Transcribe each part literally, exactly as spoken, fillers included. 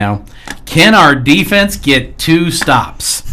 Now, can our defense get two stops?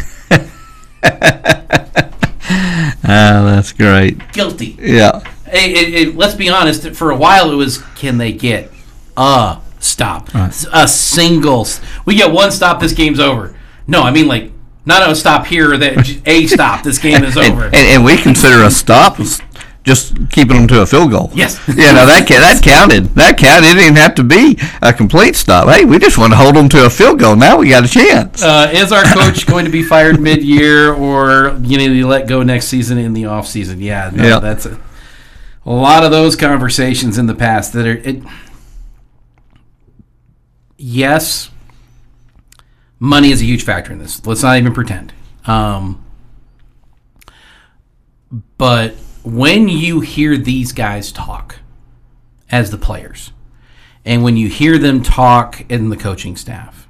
Ah, that's great. Guilty. Yeah. It, it, it, let's be honest. For a while, it was, can they get a stop? Right. A single. We get one stop, this game's over. No, I mean like not a stop here, that a stop, this game is over. And, and, and we consider a stop just keeping them to a field goal. Yes. You know, that that counted. That counted. It didn't have to be a complete stop. Hey, we just want to hold them to a field goal. Now we got a chance. Uh, is our coach going to be fired mid-year, or you know, you let go next season in the off season? Yeah, no, yeah. that's a, a lot of those conversations in the past that are. It, yes, money is a huge factor in this. Let's not even pretend. Um, but when you hear these guys talk as the players, and when you hear them talk in the coaching staff,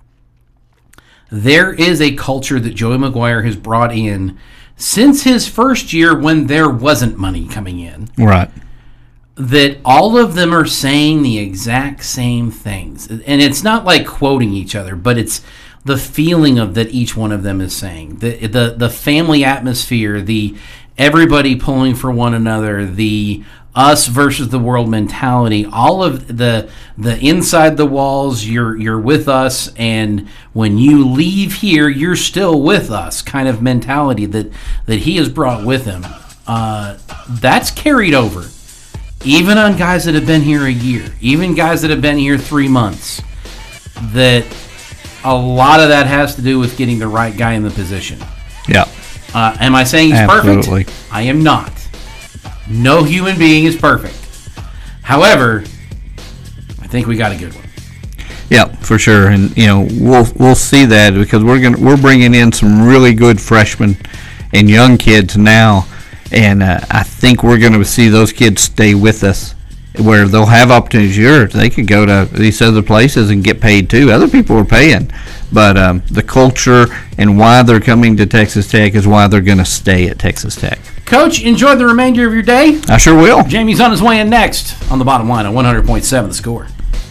there is a culture that Joey McGuire has brought in since his first year when there wasn't money coming in. Right. That all of them are saying the exact same things. And it's not like quoting each other, but it's the feeling of that each one of them is saying. The the the family atmosphere, the everybody pulling for one another, the us versus the world mentality, all of the the inside the walls, you're you're with us, and when you leave here, you're still with us kind of mentality that, that he has brought with him. Uh, that's carried over. Even on guys that have been here a year, even guys that have been here three months, that a lot of that has to do with getting the right guy in the position. Yeah. Uh, am I saying he's Absolutely. perfect? I am not. No human being is perfect. However, I think we got a good one. Yeah, for sure, and you know we'll we'll see that because we're gonna we're bringing in some really good freshmen and young kids now, and uh, I think we're going to see those kids stay with us, where they'll have opportunities. Sure, they could go to these other places and get paid too. Other people are paying, but um, the culture and why they're coming to Texas Tech is why they're going to stay at Texas Tech. Coach, enjoy the remainder of your day. I sure will. Jamie's on his way in next on The Bottom Line on one hundred point seven The Score.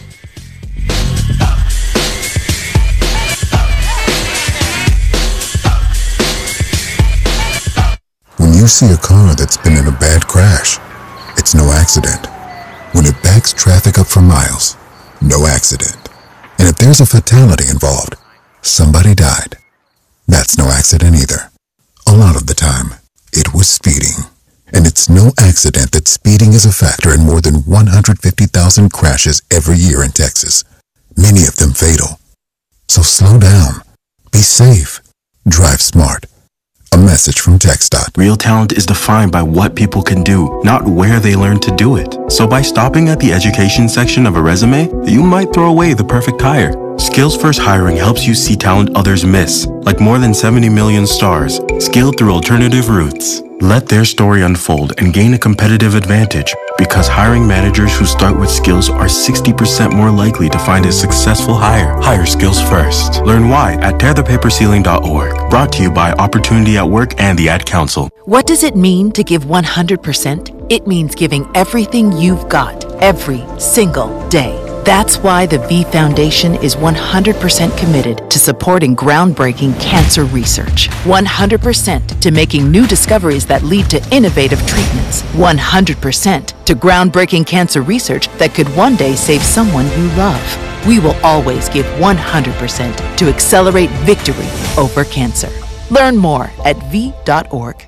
When you see a car that's been in a bad crash, it's no accident. When it backs traffic up for miles, no accident. And if there's a fatality involved, somebody died. That's no accident either. A lot of the time, it was speeding. And it's no accident that speeding is a factor in more than one hundred fifty thousand crashes every year in Texas, many of them fatal. So slow down, be safe, drive smart. A message from TxDOT. Real talent is defined by what people can do, not where they learn to do it. So by stopping at the education section of a resume, you might throw away the perfect hire. Skills First Hiring helps you see talent others miss, like more than seventy million stars, skilled through alternative routes. Let their story unfold and gain a competitive advantage, because hiring managers who start with skills are sixty percent more likely to find a successful hire. Hire skills first. Learn why at tear the paper ceiling dot org. Brought to you by Opportunity at Work and the Ad Council. What does it mean to give one hundred percent? It means giving everything you've got, every single day. That's why the V Foundation is one hundred percent committed to supporting groundbreaking cancer research. one hundred percent to making new discoveries that lead to innovative treatments. one hundred percent to groundbreaking cancer research that could one day save someone you love. We will always give one hundred percent to accelerate victory over cancer. Learn more at v dot org.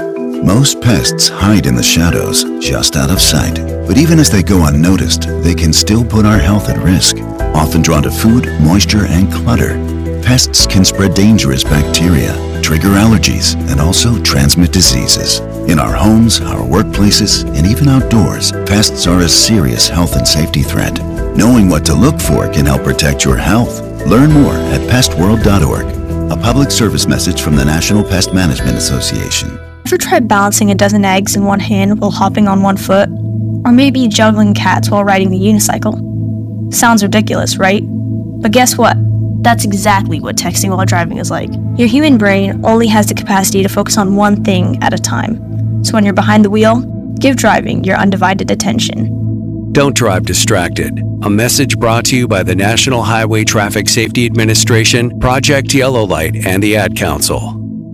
Most pests hide in the shadows, just out of sight. But even as they go unnoticed, they can still put our health at risk. Often drawn to food, moisture, and clutter, pests can spread dangerous bacteria, trigger allergies, and also transmit diseases. In our homes, our workplaces, and even outdoors, pests are a serious health and safety threat. Knowing what to look for can help protect your health. Learn more at pest world dot org. A public service message from the National Pest Management Association. Ever tried balancing a dozen eggs in one hand while hopping on one foot? Or maybe juggling cats while riding the unicycle? Sounds ridiculous, right? But guess what? That's exactly what texting while driving is like. Your human brain only has the capacity to focus on one thing at a time. So when you're behind the wheel, give driving your undivided attention. Don't drive distracted. A message brought to you by the National Highway Traffic Safety Administration, Project Yellow Light, and the Ad Council.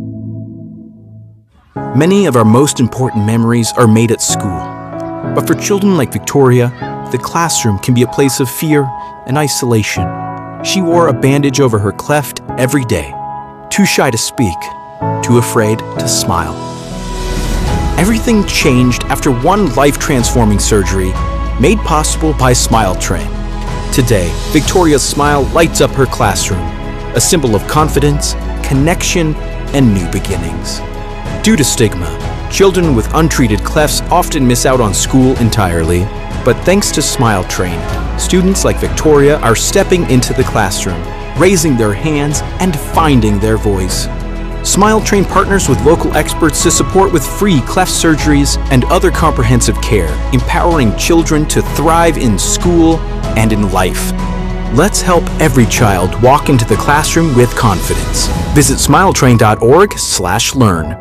Many of our most important memories are made at school. But for children like Victoria, the classroom can be a place of fear and isolation. She wore a bandage over her cleft every day, too shy to speak, too afraid to smile. Everything changed after one life-transforming surgery made possible by Smile Train. Today, Victoria's smile lights up her classroom, a symbol of confidence, connection, and new beginnings. Due to stigma, children with untreated clefts often miss out on school entirely, but thanks to Smile Train, students like Victoria are stepping into the classroom, raising their hands, and finding their voice. Smile Train partners with local experts to support with free cleft surgeries and other comprehensive care, empowering children to thrive in school and in life. Let's help every child walk into the classroom with confidence. Visit smiletrain.org slash learn.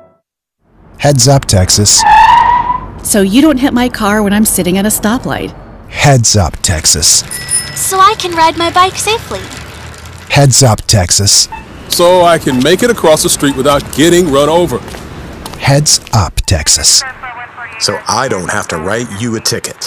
Heads up, Texas. So you don't hit my car when I'm sitting at a stoplight. Heads up, Texas. So I can ride my bike safely. Heads up, Texas. So I can make it across the street without getting run over. Heads up, Texas. So I don't have to write you a ticket.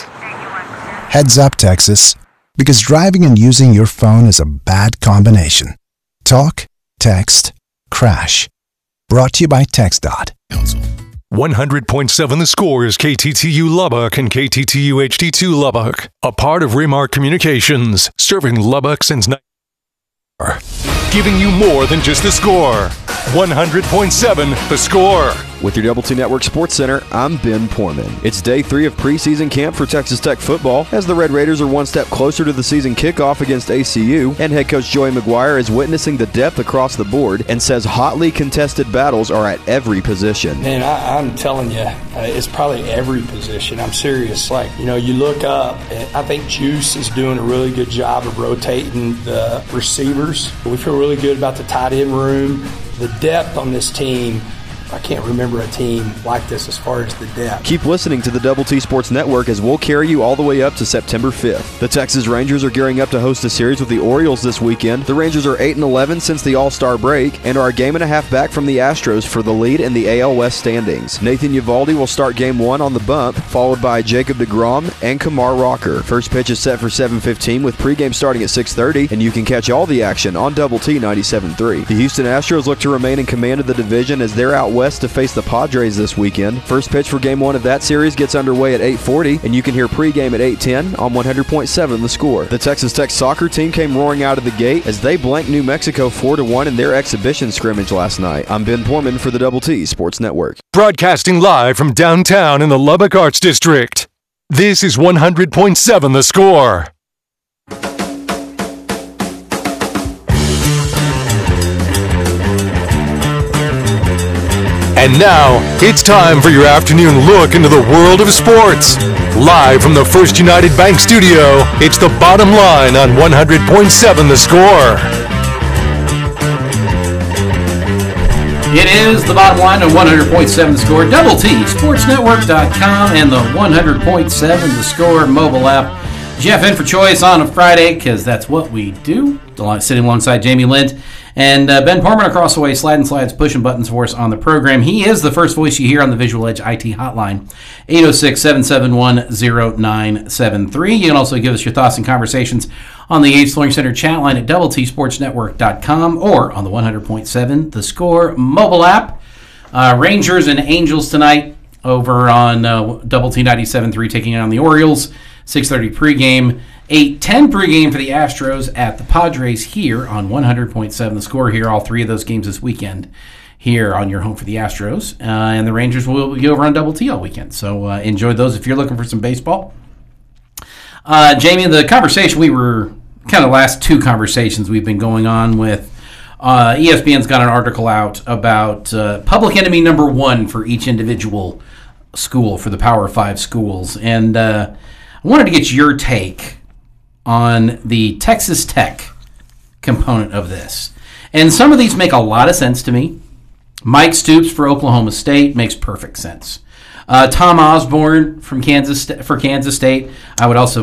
Heads up, Texas. Because driving and using your phone is a bad combination. Talk, text, crash. Brought to you by TxDOT. one hundred point seven The Score is K T T U Lubbock and K T T U H D two Lubbock, a part of Remark Communications, serving Lubbock since nineteen ninety-four. Giving you more than just the score. one hundred point seven The Score. With your Double T Network Sports Center, I'm Ben Porman. It's day three of preseason camp for Texas Tech football as the Red Raiders are one step closer to the season kickoff against A C U, and head coach Joey McGuire is witnessing the depth across the board and says hotly contested battles are at every position. Man, I, I'm telling you, uh, it's probably every position. I'm serious. Like, you know, you look up, and I think Juice is doing a really good job of rotating the receivers. We feel really good about the tight end room, the depth on this team. I can't remember a team like this as far as the depth. Keep listening to the Double T Sports Network as we'll carry you all the way up to September fifth. The Texas Rangers are gearing up to host a series with the Orioles this weekend. The Rangers are eight and eleven since the All-Star break and are a game and a half back from the Astros for the lead in the A L West standings. Nathan Eovaldi will start game one on the bump, followed by Jacob deGrom and Kumar Rocker. First pitch is set for seven fifteen with pregame starting at six thirty, and you can catch all the action on Double T ninety-seven point three. The Houston Astros look to remain in command of the division as they're out west to face the Padres this weekend. First pitch for game one of that series gets underway at eight forty, and you can hear pregame at eight ten on one hundred point seven The Score. The Texas Tech soccer team came roaring out of the gate as they blanked New Mexico four to one in their exhibition scrimmage last night. I'm Ben Porman for the Double T Sports Network. Broadcasting live from downtown in the Lubbock Arts District. This is one hundred point seven The Score. And now, it's time for your afternoon look into the world of sports. Live from the First United Bank studio, it's The Bottom Line on one hundred point seven The Score. It is The Bottom Line on one hundred point seven The Score, Double T, sports network dot com, and the one hundred point seven The Score mobile app. Jeff in for Choice on a Friday, because that's what we do. Sitting alongside Jamie Lind. And uh, Ben Porman across the way, sliding slides, pushing buttons for us on the program. He is the first voice you hear on the Visual Edge I T hotline, eight oh six, seven seven one, oh nine seven three. You can also give us your thoughts and conversations on the Yates Flooring Center chat line at double t sports network dot com or on the one hundred point seven The Score mobile app. Uh, Rangers and Angels tonight over on uh, Double T ninety-seven point three taking on the Orioles, six thirty pregame. eight ten pregame for the Astros at the Padres here on one hundred point seven The Score. Here, all three of those games this weekend here on your home for the Astros. Uh, and the Rangers will be over on Double T all weekend. So uh, enjoy those if you're looking for some baseball. Uh, Jamie, the conversation we were, kind of last two conversations we've been going on with, uh, E S P N's got an article out about uh, public enemy number one for each individual school, for the Power Five schools. And uh, I wanted to get your take on the Texas Tech component of this. And some of these make a lot of sense to me. Mike Stoops for Oklahoma State makes perfect sense. Uh, Tom Osborne from Kansas for Kansas State, I would also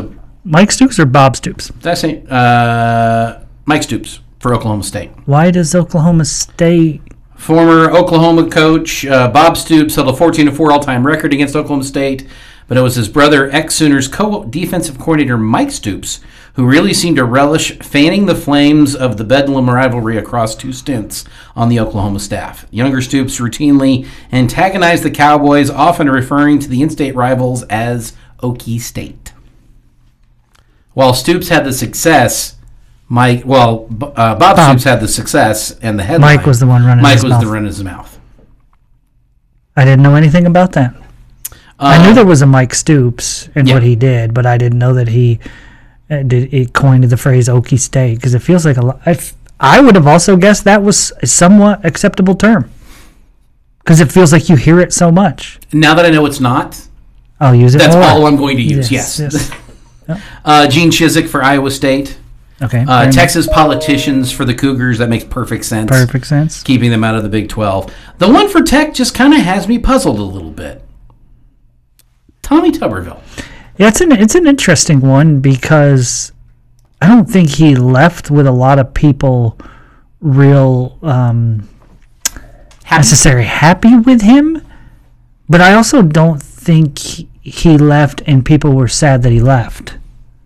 Mike Stoops or Bob Stoops? That's it. Uh, Mike Stoops for Oklahoma State. Why does Oklahoma State... Former Oklahoma coach uh, Bob Stoops held a fourteen and four all-time record against Oklahoma State, but it was his brother, ex-Sooners co-defensive coordinator Mike Stoops, who really seemed to relish fanning the flames of the Bedlam rivalry across two stints on the Oklahoma staff. Younger Stoops routinely antagonized the Cowboys, often referring to the in-state rivals as Okie State. While Stoops had the success... Mike, well, uh, Bob, Bob Stoops had the success and the headline. Mike was the one running Mike his was mouth. the running his mouth. I didn't know anything about that. Uh, I knew there was a Mike Stoops and yeah. what he did, but I didn't know that he uh, did it coined the phrase Okie State, because it feels like a lot. I, I would have also guessed that was a somewhat acceptable term, because it feels like you hear it so much. Now that I know it's not, I'll use it That's more. all I'm going to use, yes. yes. yes. uh, Gene Chizik for Iowa State. Okay. Uh, Texas politicians for the Cougars. That makes perfect sense. Perfect sense. Keeping them out of the Big twelve. The one for Tech just kind of has me puzzled a little bit. Tommy Tuberville. Yeah, it's an it's an interesting one, because I don't think he left with a lot of people real um, happy. necessarily happy with him, but I also don't think he, he left and people were sad that he left.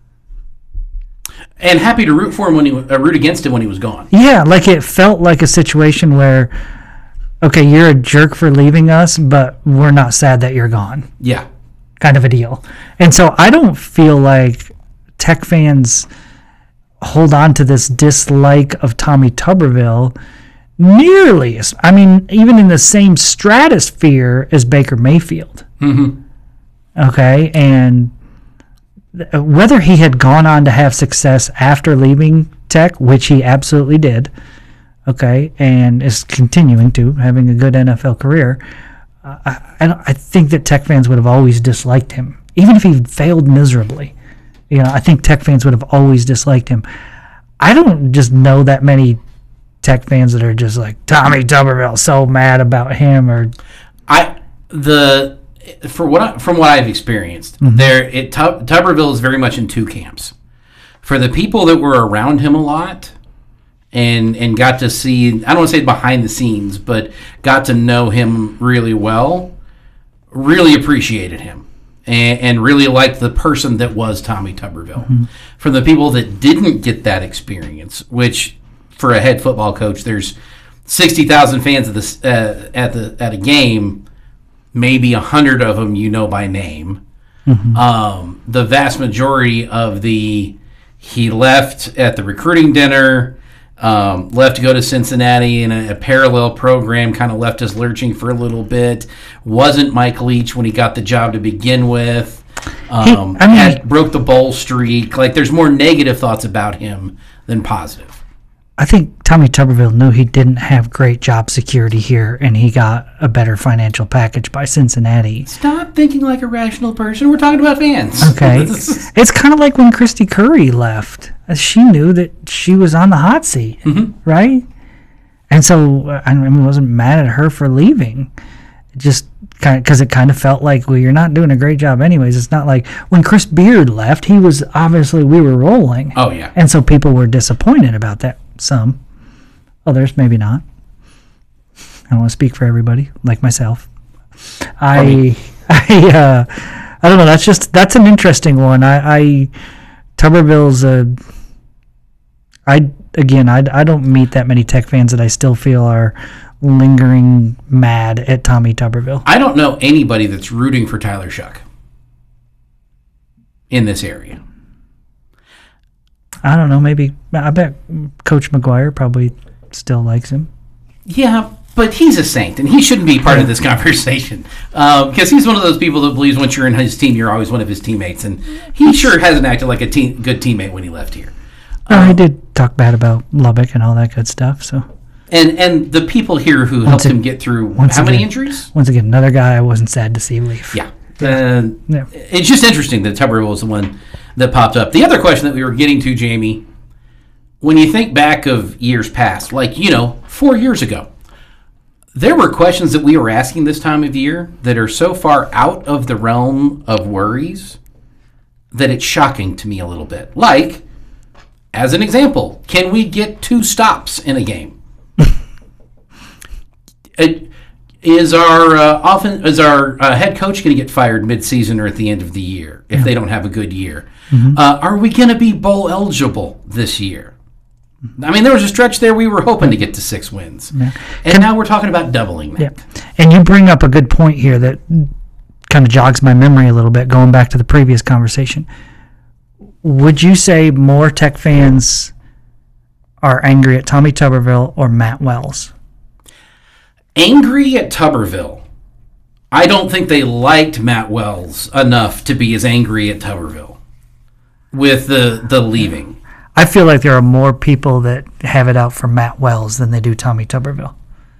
And happy to root for him when he uh, root against him when he was gone. Yeah, like it felt like a situation where, okay, you're a jerk for leaving us, but we're not sad that you're gone. Yeah, kind of a deal. And so I don't feel like Tech fans hold on to this dislike of Tommy Tuberville nearly as, I mean, even in the same stratosphere as Baker Mayfield. Mm-hmm. Okay, and whether he had gone on to have success after leaving Tech, which he absolutely did, okay, and is continuing to, having a good N F L career, uh, I, I, I think that Tech fans would have always disliked him, even if he failed miserably. You know, I think Tech fans would have always disliked him. I don't just know that many Tech fans that are just like, Tommy Tuberville, so mad about him, or I the. For what I, from what I've experienced, mm-hmm. there it Tub, Tuberville is very much in two camps. For the people that were around him a lot and and got to see, I don't want to say behind the scenes, but got to know him really well, really appreciated him and, and really liked the person that was Tommy Tuberville. Mm-hmm. For the people that didn't get that experience, which for a head football coach, there's sixty thousand fans at the uh, at the at a game. Maybe a hundred of them you know by name. Mm-hmm. Um, the vast majority of the he left at the recruiting dinner, um, left to go to Cincinnati in a, a parallel program, kind of left us lurching for a little bit. Wasn't Mike Leach when he got the job to begin with. Um, he, I mean, had, broke the bowl streak. Like, there's more negative thoughts about him than positive. I think Tommy Tuberville knew he didn't have great job security here, and he got a better financial package by Cincinnati. Stop thinking like a rational person. We're talking about fans. Okay. It's kind of like when Christy Curry left. She knew that she was on the hot seat, mm-hmm. right? And so I mean, wasn't mad at her for leaving. It just kind of, because it kind of felt like, well, you're not doing a great job anyways. It's not like when Chris Beard left, he was obviously, we were rolling. Oh, yeah. And so people were disappointed about that. Some. Others, maybe not. I don't want to speak for everybody, like myself. I, I, uh, I don't know. That's just, that's an interesting one. I, I Tuberville's a, I, again, I, I don't meet that many Tech fans that I still feel are lingering mad at Tommy Tuberville. I don't know anybody that's rooting for Tyler Shuck in this area. I don't know. Maybe I bet Coach McGuire probably still likes him. Yeah, but he's a saint, and he shouldn't be part of this conversation because uh, he's one of those people that believes once you're in his team, you're always one of his teammates, and he sure hasn't acted like a team, good teammate when he left here. No, um, he did talk bad about Lubbock and all that good stuff. So, and and the people here who helped him get through how again, many injuries? Once again, another guy I wasn't sad to see leave. Yeah. Uh, yeah. It's just interesting that Tuberville was the one that popped up. The other question that we were getting to, Jamie, when you think back of years past, like, you know, four years ago, there were questions that we were asking this time of year that are so far out of the realm of worries that it's shocking to me a little bit. Like, as an example, can we get two stops in a game? it, is our uh, often is our uh, head coach going to get fired mid-season or at the end of the year if yeah. they don't have a good year? Mm-hmm. Uh, are we going to be bowl eligible this year? I mean, there was a stretch there we were hoping to get to six wins, yeah. and can, now we're talking about doubling that. Yeah. And you bring up a good point here that kind of jogs my memory a little bit, going back to the previous conversation. Would you say more Tech fans are angry at Tommy Tuberville or Matt Wells? Angry at Tuberville. I don't think they liked Matt Wells enough to be as angry at Tuberville with the, the leaving. I feel like there are more people that have it out for Matt Wells than they do Tommy Tuberville.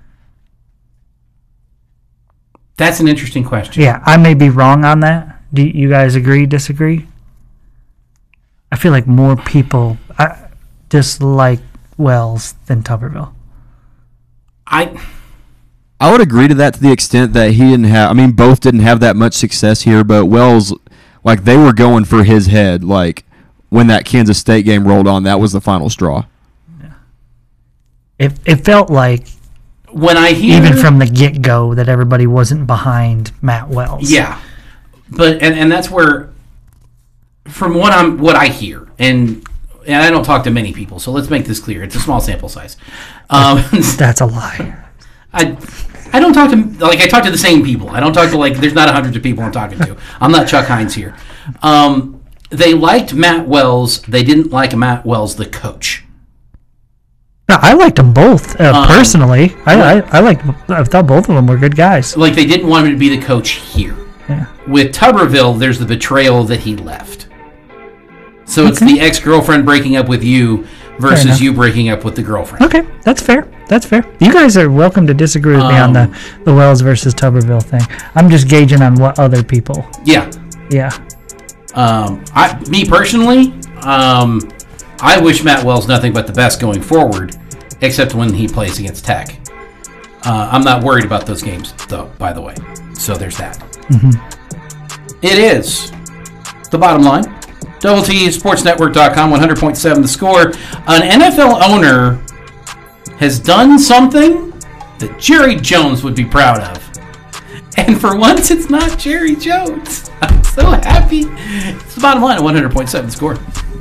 That's an interesting question. Yeah, I may be wrong on that. Do you guys agree, disagree? I feel like more people I, dislike Wells than Tuberville. I... I would agree to that to the extent that he didn't have, I mean, both didn't have that much success here, but Wells, like, they were going for his head. Like, when that Kansas State game rolled on, that was the final straw. Yeah. It, it felt like, when I hear, even from the get-go, that everybody wasn't behind Matt Wells. Yeah. But, and, and that's where, from what I'm, what I hear, and and I don't talk to many people, so let's make this clear. It's a small sample size. Um, that's a lie. I I don't talk to, like, I talk to the same people. I don't talk to, like, there's not hundreds of people I'm talking to. I'm not Chuck Hines here. Um, they liked Matt Wells. They didn't like Matt Wells, the coach. No, I liked them both, uh, um, personally. I, I, I liked, I thought both of them were good guys. Like, they didn't want him to be the coach here. Yeah. With Tuberville, there's the betrayal that he left. So okay. It's the ex-girlfriend breaking up with you versus you breaking up with the girlfriend. Okay, that's fair. That's fair. You guys are welcome to disagree with um, me on the, the Wells versus Tuberville thing. I'm just gauging on what other people. Yeah. Yeah. Um, I, me personally, um, I wish Matt Wells nothing but the best going forward, except when he plays against Tech. Uh, I'm not worried about those games, though, by the way. So there's that. Mm-hmm. It is the bottom line. Double T Sports Network dot com, one hundred point seven The Score. An N F L owner has done something that Jerry Jones would be proud of. And for once, it's not Jerry Jones. I'm so happy. It's the bottom line at one hundred point seven The Score.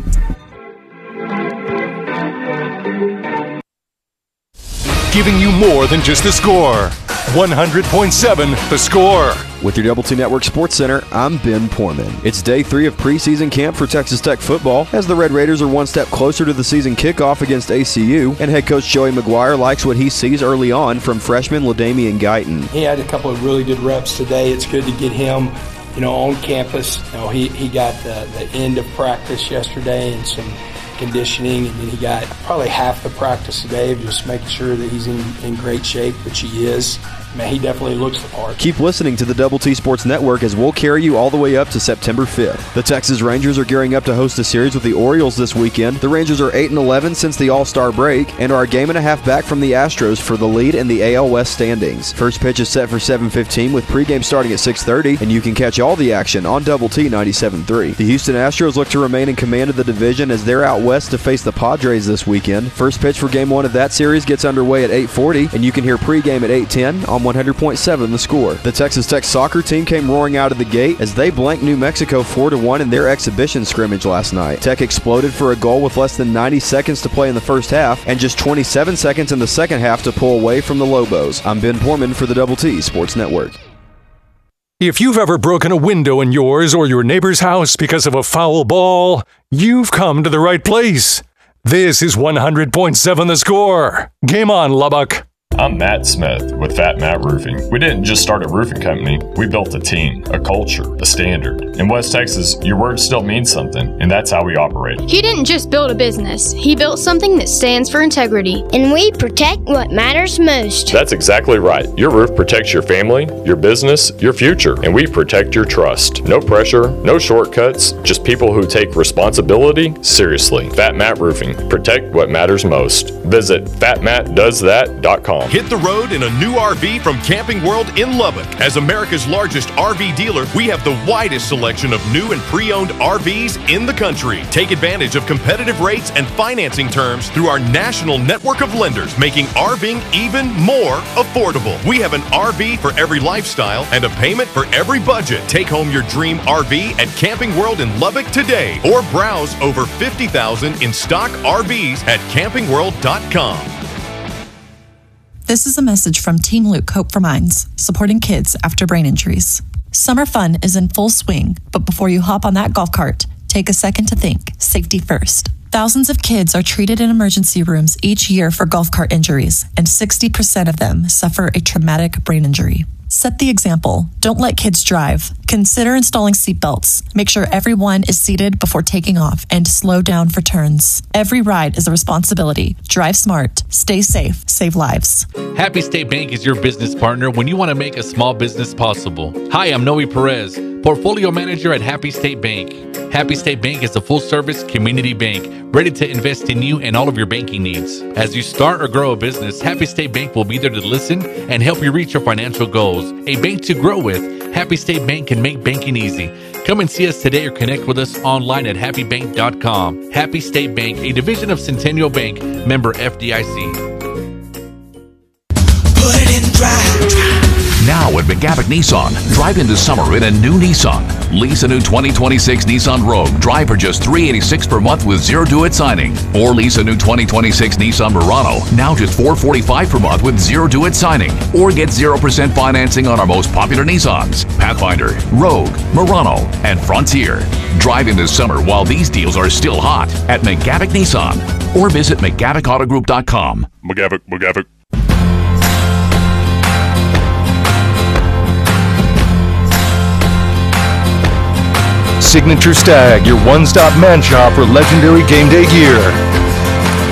Giving you more than just the score. one hundred point seven The Score. With your Double T Network Sports Center, I'm Ben Poorman. It's day three of preseason camp for Texas Tech football as the Red Raiders are one step closer to the season kickoff against A C U, and head coach Joey McGuire likes what he sees early on from freshman LaDamian Guyton. He had a couple of really good reps today. It's good to get him, you know, on campus. You know, he, he got the, the end of practice yesterday and some conditioning, and then he got probably half the practice today of just making sure that he's in, in great shape, which he is. Man, he definitely looks the part. Keep listening to the Double T Sports Network as we'll carry you all the way up to September fifth. The Texas Rangers are gearing up to host a series with the Orioles this weekend. The Rangers are eight and eleven since the All-Star break and are a game and a half back from the Astros for the lead in the A L West standings. First pitch is set for seven fifteen with pregame starting at six thirty, and you can catch all the action on Double T ninety-seven point three. The Houston Astros look to remain in command of the division as they're out west to face the Padres this weekend. First pitch for game one of that series gets underway at eight forty, and you can hear pregame at eight ten on one hundred point seven The Score. The Texas Tech soccer team came roaring out of the gate as they blanked New Mexico four to one in their exhibition scrimmage last night. Tech exploded for a goal with less than ninety seconds to play in the first half and just twenty-seven seconds in the second half to pull away from the Lobos. I'm Ben Poorman for the Double T Sports Network. If you've ever broken a window in yours or your neighbor's house because of a foul ball, you've come to the right place. This is one hundred point seven The Score. Game on, Lubbock. I'm Matt Smith with Fat Matt Roofing. We didn't just start a roofing company, we built a team, a culture, a standard. In West Texas, your word still means something, and that's how we operate. He didn't just build a business, he built something that stands for integrity. And we protect what matters most. That's exactly right. Your roof protects your family, your business, your future, and we protect your trust. No pressure, no shortcuts, just people who take responsibility seriously. Fat Matt Roofing. Protect what matters most. Visit fat matt does that dot com. Hit the road in a new R V from Camping World in Lubbock. As America's largest R V dealer, we have the widest selection of new and pre-owned R Vs in the country. Take advantage of competitive rates and financing terms through our national network of lenders, making RVing even more affordable. We have an R V for every lifestyle and a payment for every budget. Take home your dream R V at Camping World in Lubbock today, or browse over fifty thousand in stock R Vs at camping world dot com. This is a message from Team Luke Hope for Minds, supporting kids after brain injuries. Summer fun is in full swing, but before you hop on that golf cart, take a second to think. Safety first. Thousands of kids are treated in emergency rooms each year for golf cart injuries, and sixty percent of them suffer a traumatic brain injury. Set the example. Don't let kids drive. Consider installing seatbelts. Make sure everyone is seated before taking off, and slow down for turns. Every ride is a responsibility. Drive smart. Stay safe. Save lives. Happy State Bank is your business partner when you want to make a small business possible. Hi, I'm Noe Perez, Portfolio Manager at Happy State Bank. Happy State Bank is a full-service community bank ready to invest in you and all of your banking needs. As you start or grow a business, Happy State Bank will be there to listen and help you reach your financial goals. A bank to grow with, Happy State Bank can make banking easy. Come and see us today or connect with us online at happy bank dot com. Happy State Bank, a division of Centennial Bank, member F D I C. Put it in drive. Now at McGavick Nissan, drive into summer in a new Nissan. Lease a new twenty twenty-six Nissan Rogue. Drive for just three hundred eighty-six dollars per month with zero due at signing. Or lease a new twenty twenty-six Nissan Murano. Now just four hundred forty-five dollars per month with zero due at signing. Or get zero percent financing on our most popular Nissans: Pathfinder, Rogue, Murano, and Frontier. Drive into summer while these deals are still hot at McGavick Nissan. Or visit McGavick Auto Group dot com. McGavick, McGavick. Signature Stag, your one-stop man shop for legendary game day gear.